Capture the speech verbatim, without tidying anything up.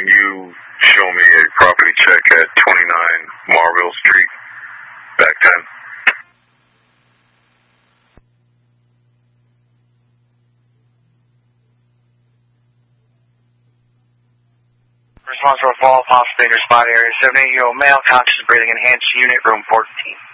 can you show me a property check at twenty-nine Marville Street, back ten? Response for a fall off hospital spot area. seventy-eight-year-old male, conscious of breathing, enhanced unit, room fourteen.